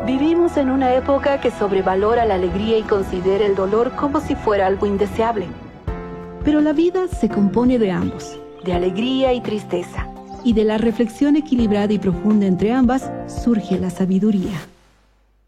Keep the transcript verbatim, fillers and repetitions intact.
Vivimos en una época que sobrevalora la alegría y considera el dolor como si fuera algo indeseable. Pero la vida se compone de ambos, de alegría y tristeza. Y de la reflexión equilibrada y profunda entre ambas surge la sabiduría.